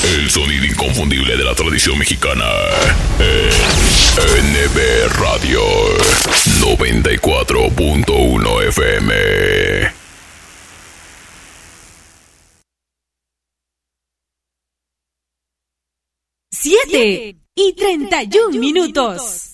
El sonido inconfundible de la tradición mexicana. NB Radio 94.1 FM. 7:31.